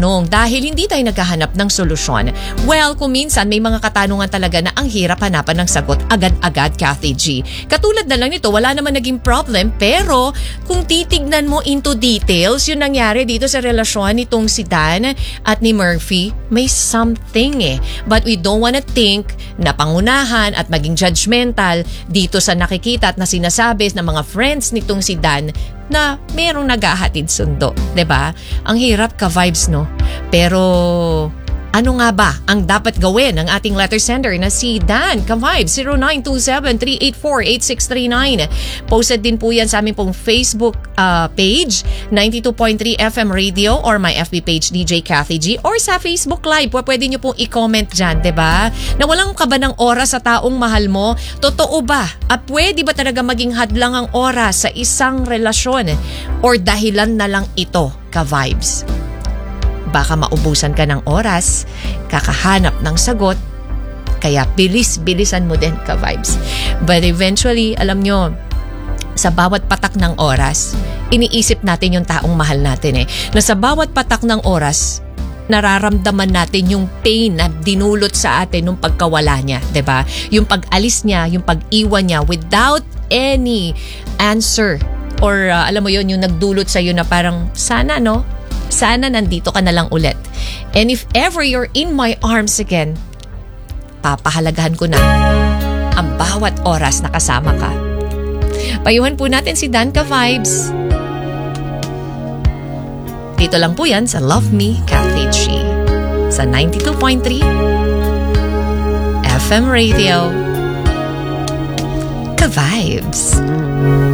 tanong dahil hindi tayo naghahanap ng solusyon. Well, kung minsan may mga katanungan talaga na ang hirap hanapan ng sagot agad-agad, Kathy G. Katulad na lang nito, wala naman naging problem pero kung titignan mo into details, yun nangyari dito sa relasyon nitong si Dan at ni Murphy, may something eh. But we don't wanna think na pangunahan at maging judgmental dito sa nakikita at na sinasabi ng mga friends nitong si Dan na merong naghahatid sundo, 'di ba? Ang hirap ka-vibes, no? Pero ano nga ba ang dapat gawin ng ating letter sender na si Dan ka-vibes 0927-384-8639. Posted din po yan sa aming pong Facebook page 92.3 FM Radio or my FB page DJ Kathy G or sa Facebook Live. Pwede nyo pong i-comment dyan, 'di ba? Na walang ka ba ng oras sa taong mahal mo? Totoo ba? At pwede ba talaga maging hadlang ang oras sa isang relasyon? Or dahilan na lang ito ka-vibes? Baka maubusan ka ng oras, kakahanap ng sagot, kaya bilis-bilisan mo din ka-vibes. But eventually, alam nyo, sa bawat patak ng oras, iniisip natin yung taong mahal natin eh. Na sa bawat patak ng oras, nararamdaman natin yung pain na dinulot sa atin nung pagkawala niya, 'di ba? Yung pag-alis niya, yung pag-iwan niya without any answer. Or alam mo yon, yung nagdulot sa iyo na parang sana nandito ka na lang ulit. And if ever you're in my arms again, papahalagahan ko na ang bawat oras na kasama ka. Payuhan po natin si Dan ka-vibes. Dito lang po yan sa Love Me, Kathy G. Sa 92.3 FM Radio. Ka-vibes.